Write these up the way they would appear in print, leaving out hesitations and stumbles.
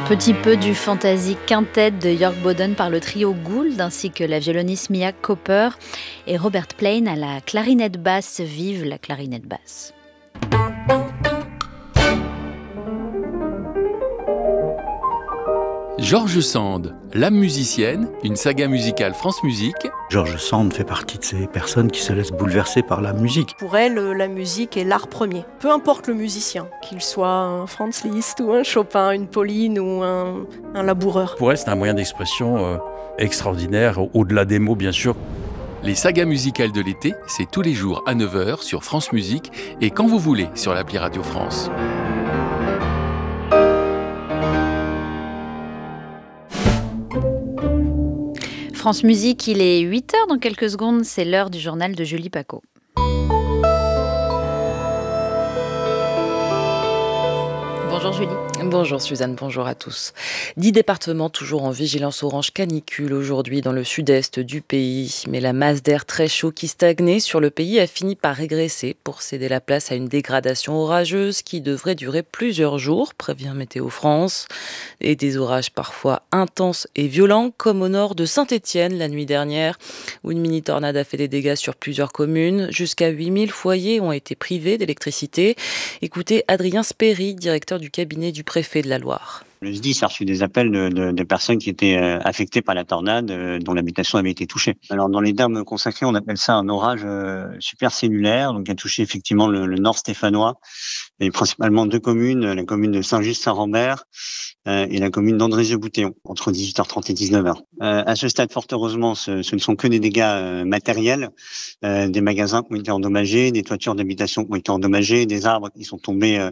Petit peu du Fantasy Quintet de York Bowden par le trio Gould, ainsi que la violoniste Mia Cooper et Robert Plain à la clarinette basse. Vive la clarinette basse. George Sand, l'âme musicienne, une saga musicale France Musique. George Sand fait partie de ces personnes qui se laissent bouleverser par la musique. Pour elle, la musique est l'art premier. Peu importe le musicien, qu'il soit un Franz Liszt ou un Chopin, une Pauline ou un laboureur. Pour elle, c'est un moyen d'expression extraordinaire, au-delà des mots bien sûr. Les sagas musicales de l'été, c'est tous les jours à 9h sur France Musique et quand vous voulez sur l'appli Radio France. France Musique, il est 8h dans quelques secondes, c'est l'heure du journal de Julie Paco. Bonjour Julie. Bonjour Suzanne, bonjour à tous. 10 départements toujours en vigilance orange canicule aujourd'hui dans le sud-est du pays. Mais la masse d'air très chaud qui stagnait sur le pays a fini par régresser pour céder la place à une dégradation orageuse qui devrait durer plusieurs jours, prévient Météo France. Et des orages parfois intenses et violents, comme au nord de Saint-Étienne la nuit dernière, où une mini-tornade a fait des dégâts sur plusieurs communes. Jusqu'à 8000 foyers ont été privés d'électricité. Écoutez Adrien Spéry, directeur du cabinet du préfet de la Loire. Le SDIS a reçu des appels de personnes qui étaient affectées par la tornade, dont l'habitation avait été touchée. Alors, dans les termes consacrés, on appelle ça un orage supercellulaire, donc qui a touché effectivement le nord stéphanois, et principalement deux communes, la commune de Saint-Just-Saint-Rambert et la commune d'Andrézieux-Boutéon, entre 18h30 et 19h. À ce stade, fort heureusement, ce ne sont que des dégâts matériels, des magasins qui ont été endommagés, des toitures d'habitation qui ont été endommagées, des arbres qui sont tombés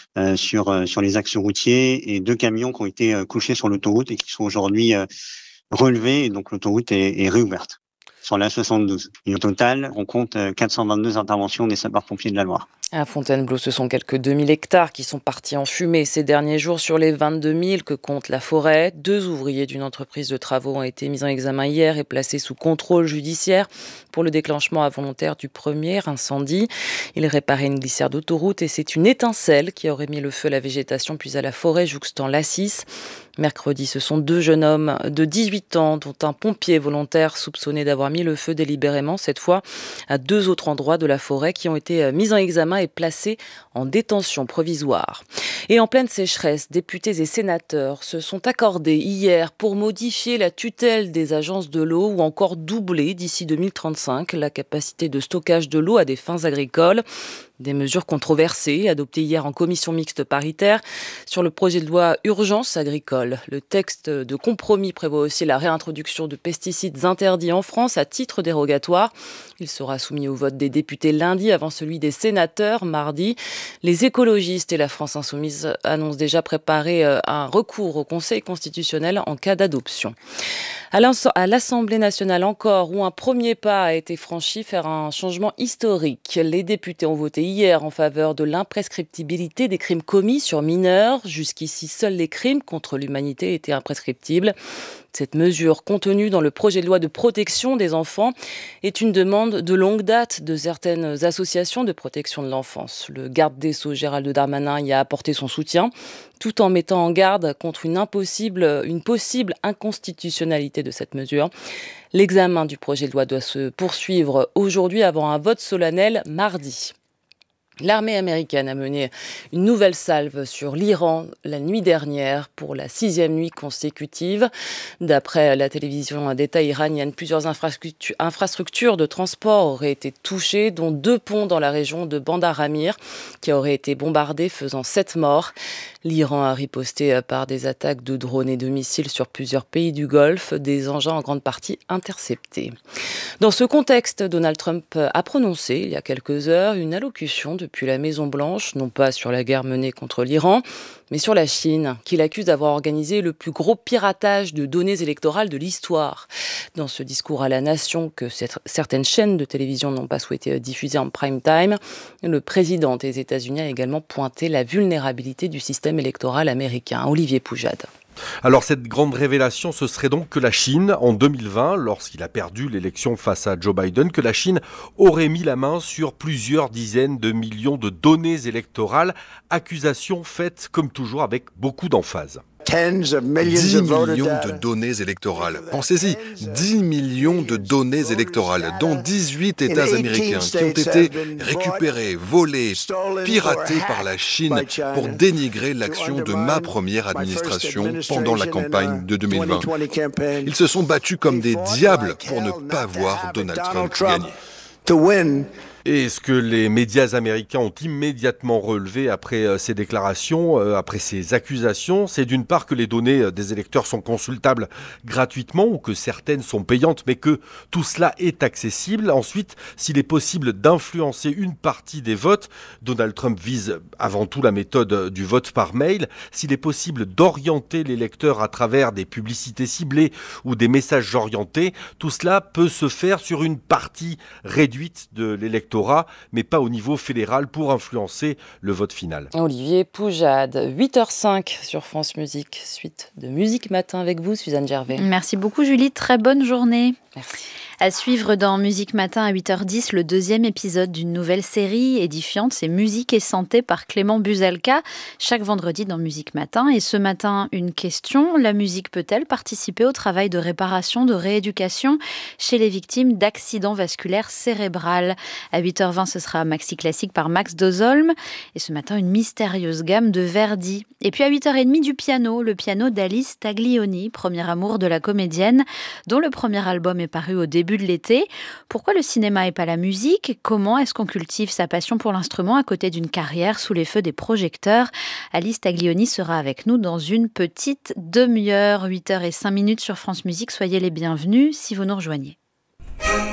sur les axes routiers et deux camions qui ont été couchés sur l'autoroute et qui sont aujourd'hui relevés, et donc l'autoroute est réouverte sur la 72. Et au total, on compte 422 interventions des sapeurs-pompiers de la Loire. À Fontainebleau, ce sont quelques 2000 hectares qui sont partis en fumée ces derniers jours sur les 22 000 que compte la forêt. 2 ouvriers d'une entreprise de travaux ont été mis en examen hier et placés sous contrôle judiciaire pour le déclenchement involontaire du premier incendie. Ils réparaient une glissière d'autoroute et c'est une étincelle qui aurait mis le feu à la végétation puis à la forêt jouxtant l'A6. Mercredi, ce sont 2 jeunes hommes de 18 ans, dont un pompier volontaire soupçonné d'avoir mis le feu délibérément, cette fois à 2 autres endroits de la forêt qui ont été mis en examen et placés en détention provisoire. Et en pleine sécheresse, députés et sénateurs se sont accordés hier pour modifier la tutelle des agences de l'eau ou encore doubler d'ici 2035 la capacité de stockage de l'eau à des fins agricoles. Des mesures controversées adoptées hier en commission mixte paritaire sur le projet de loi urgence agricole. Le texte de compromis prévoit aussi la réintroduction de pesticides interdits en France à titre dérogatoire. Il sera soumis au vote des députés lundi avant celui des sénateurs mardi. Les écologistes et la France insoumise annoncent déjà préparer un recours au Conseil constitutionnel en cas d'adoption. À l'Assemblée nationale encore, où un premier pas a été franchi vers un changement historique. Les députés ont voté hier en faveur de l'imprescriptibilité des crimes commis sur mineurs. Jusqu'ici, seuls les crimes contre l'humanité étaient imprescriptibles. Cette mesure, contenue dans le projet de loi de protection des enfants, est une demande de longue date de certaines associations de protection de l'enfance. Le garde des Sceaux, Gérald Darmanin, y a apporté son soutien, tout en mettant en garde contre une possible inconstitutionnalité de cette mesure. L'examen du projet de loi doit se poursuivre aujourd'hui avant un vote solennel mardi. L'armée américaine a mené une nouvelle salve sur l'Iran la nuit dernière pour la 6e nuit consécutive. D'après la télévision d'État iranienne, plusieurs infrastructures de transport auraient été touchées, dont 2 ponts dans la région de Bandar Amir qui auraient été bombardés, faisant 7 morts. L'Iran a riposté par des attaques de drones et de missiles sur plusieurs pays du Golfe, des engins en grande partie interceptés. Dans ce contexte, Donald Trump a prononcé il y a quelques heures une allocution depuis la Maison-Blanche, non pas sur la guerre menée contre l'Iran, mais sur la Chine, qu'il accuse d'avoir organisé le plus gros piratage de données électorales de l'histoire. Dans ce discours à la nation que certaines chaînes de télévision n'ont pas souhaité diffuser en prime time, le président des États-Unis a également pointé la vulnérabilité du système électoral américain. Olivier Poujade. Alors cette grande révélation, ce serait donc que la Chine, en 2020, lorsqu'il a perdu l'élection face à Joe Biden, que la Chine aurait mis la main sur plusieurs dizaines de millions de données électorales, accusation faite comme toujours avec beaucoup d'emphase. 10 millions de données électorales. Pensez-y, 10 millions de données électorales dans 18 États américains qui ont été récupérées, volées, piratées par la Chine pour dénigrer l'action de ma première administration pendant la campagne de 2020. Ils se sont battus comme des diables pour ne pas voir Donald Trump gagner. Et ce que les médias américains ont immédiatement relevé après ces déclarations, après ces accusations, c'est d'une part que les données des électeurs sont consultables gratuitement ou que certaines sont payantes, mais que tout cela est accessible. Ensuite, s'il est possible d'influencer une partie des votes, Donald Trump vise avant tout la méthode du vote par mail. S'il est possible d'orienter l'électeur à travers des publicités ciblées ou des messages orientés, tout cela peut se faire sur une partie réduite de l'électorat, mais pas au niveau fédéral pour influencer le vote final. Olivier Poujade, 8h05 sur France Musique. Suite de Musique Matin avec vous, Suzanne Gervais. Merci beaucoup Julie, très bonne journée. Merci. À suivre dans Musique Matin à 8h10, le deuxième épisode d'une nouvelle série édifiante, c'est Musique et Santé par Clément Buzalka, chaque vendredi dans Musique Matin. Et ce matin, une question, la musique peut-elle participer au travail de réparation, de rééducation chez les victimes d'accidents vasculaires cérébrales ? À 8h20, ce sera Maxi Classique par Max Dozolm. Et ce matin, une mystérieuse gamme de Verdi. Et puis à 8h30, du piano, le piano d'Alice Taglioni, premier amour de la comédienne, dont le premier album est paru au début de l'été. Pourquoi le cinéma et pas la musique ? Comment est-ce qu'on cultive sa passion pour l'instrument à côté d'une carrière sous les feux des projecteurs ? Alice Taglioni sera avec nous dans une petite demi-heure, 8h05 sur France Musique. Soyez les bienvenus si vous nous rejoignez.